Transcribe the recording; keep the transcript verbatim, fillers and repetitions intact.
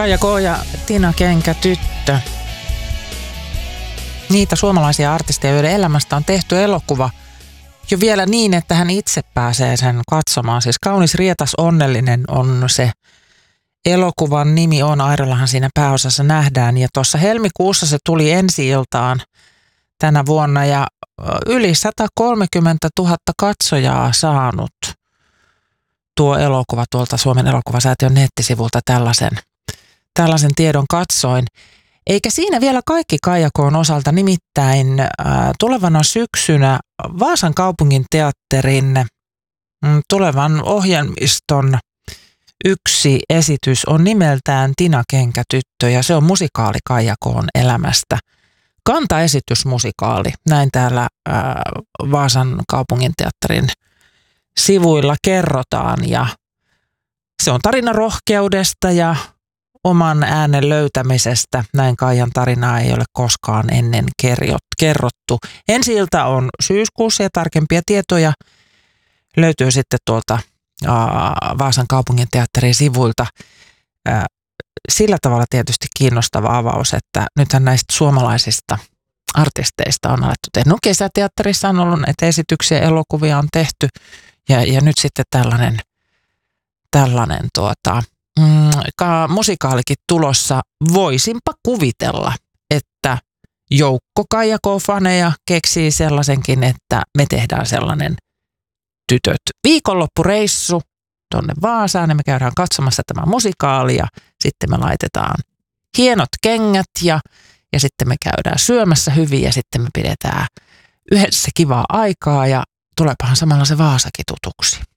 Kaija K. ja Tina Kenkä tyttö. Niitä suomalaisia artisteja, joiden elämästä on tehty elokuva jo vielä niin, että hän itse pääsee sen katsomaan. Siis Kaunis rietas onnellinen on se elokuvan nimi on. Airollahan siinä pääosassa nähdään. Ja tuossa helmikuussa se tuli ensi-iltaan tänä vuonna ja yli sata kolmekymmentätuhatta katsojaa saanut tuo elokuva tuolta Suomen elokuvasäätiön nettisivulta tällaisen, tällaisen tiedon katsoin. Eikä siinä vielä kaikki Kaija K:n osalta, nimittäin äh, tulevana syksynä Vaasan kaupungin teatterin mm, tulevan ohjelmiston yksi esitys on nimeltään Tina Kenkä tyttö ja se on musikaali Kaija K:n elämästä. Kantaesitysmusikaali, näin täällä äh, Vaasan kaupungin teatterin sivuilla kerrotaan ja se on tarina rohkeudesta ja oman äänen löytämisestä. Näin Kaijan tarinaa ei ole koskaan ennen kerrottu. Ensi-ilta on syyskuussa ja tarkempia tietoja löytyy sitten tuolta aa, Vaasan kaupungin teatterin sivuilta. Ää, sillä tavalla tietysti kiinnostava avaus, että nythän näistä suomalaisista artisteista on alettu tehdä. No kesäteatterissa on ollut näitä esityksiä, elokuvia on tehty ja, ja nyt sitten tällainen, tällainen tuota, mm, musikaalikin tulossa. Voisinpa kuvitella, että joukko Kaija K-faneja keksii sellaisenkin, että me tehdään sellainen tytöt viikonloppureissu tuonne Vaasaan ja me käydään katsomassa tämä musikaali ja sitten me laitetaan hienot kengät ja, ja sitten me käydään syömässä hyvin ja sitten me pidetään yhdessä kivaa aikaa ja tuleepahan samalla se Vaasakin tutuksi.